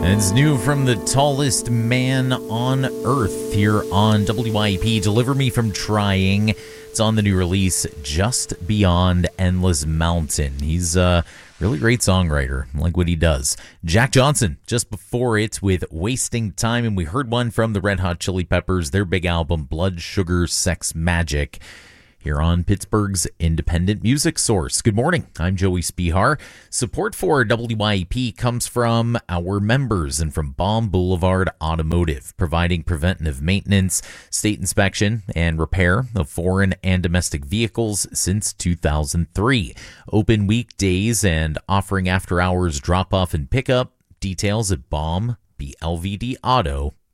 And it's new from the tallest man on earth here on WYEP. Deliver Me From Trying. It's on the new release, Just Beyond Endless Mountain. He's a really great songwriter. I like what he does. Jack Johnson, just before it with Wasting Time. And we heard one from the Red Hot Chili Peppers, their big album, Blood Sugar Sex Magic, here on Pittsburgh's independent music source. Good morning. I'm Joey Spihar. Support for WYEP comes from our members and from Baum Boulevard Automotive, providing preventative maintenance, state inspection, and repair of foreign and domestic vehicles since 2003. Open weekdays and offering after-hours drop-off and pickup. Details at BLVDauto.com.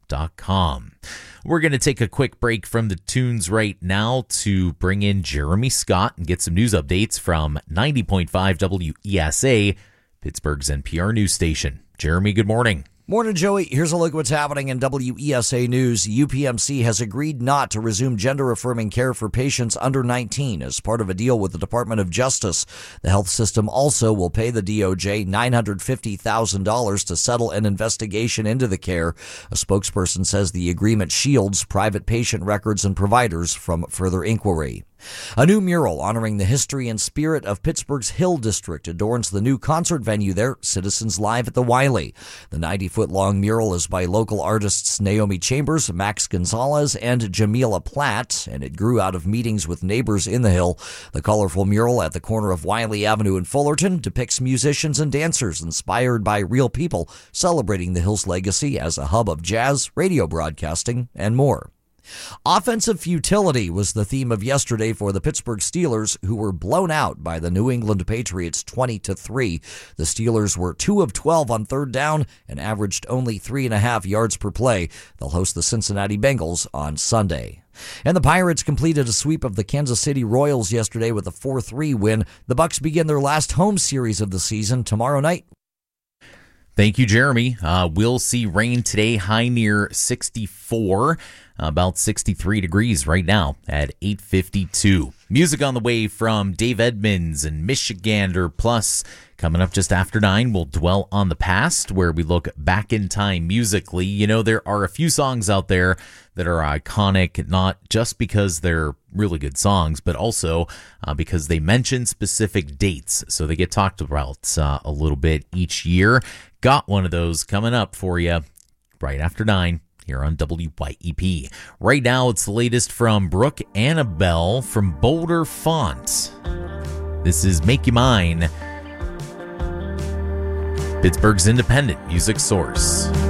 We're going to take a quick break from the tunes right now to bring in Jeremy Scott and get some news updates from 90.5 WESA, Pittsburgh's NPR news station. Jeremy, good morning. Morning, Joey. Here's a look at what's happening in WESA News. UPMC has agreed not to resume gender-affirming care for patients under 19 as part of a deal with the Department of Justice. The health system also will pay the DOJ $950,000 to settle an investigation into the care. A spokesperson says the agreement shields private patient records and providers from further inquiry. A new mural honoring the history and spirit of Pittsburgh's Hill District adorns the new concert venue there, Citizens Live at the Wiley. The 90-foot-long mural is by local artists Naomi Chambers, Max Gonzalez, and Jamila Platt, and it grew out of meetings with neighbors in the Hill. The colorful mural at the corner of Wiley Avenue in Fullerton depicts musicians and dancers inspired by real people, celebrating the Hill's legacy as a hub of jazz, radio broadcasting, and more. Offensive futility was the theme of yesterday for the Pittsburgh Steelers, who were blown out by the New England Patriots 20-3. The Steelers were 2 of 12 on third down and averaged only 3.5 yards per play. They'll host the Cincinnati Bengals on Sunday. And the Pirates completed a sweep of the Kansas City Royals yesterday with a 4-3 win. The Bucs begin their last home series of the season tomorrow night. Thank you, Jeremy. We'll see rain today, high near 64, about 63 degrees right now at 8:52. Music on the way from Dave Edmonds and Michigander. Plus, coming up just after 9, we'll dwell on the past, where we look back in time musically. You know, there are a few songs out there that are iconic, not just because they're really good songs, but also because they mention specific dates. So they get talked about a little bit each year. Got one of those coming up for you right after 9 here on WYEP. Right now, it's the latest from Brooke Annabelle from Boulder Font. This is Make You Mine, Pittsburgh's independent music source.